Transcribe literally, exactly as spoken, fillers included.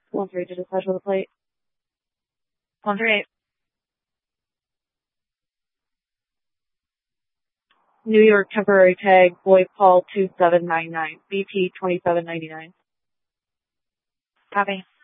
One three to dispatch with the plate. One three eight. New York temporary tag, boy Paul two seven nine nine, B P twenty-seven ninety-nine. Copy.